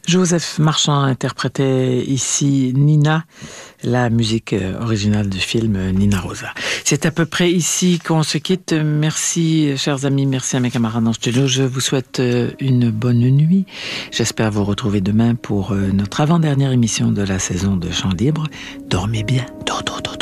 Joseph Marchand interprétait ici Nina, la musique originale du film Nina Rosa. C'est à peu près ici qu'on se quitte. Merci, chers amis, merci à mes camarades en studio. Je vous souhaite une bonne nuit. J'espère vous retrouver demain pour notre avant-dernière émission de la saison de Chant Libre. Dormez bien. Dodo.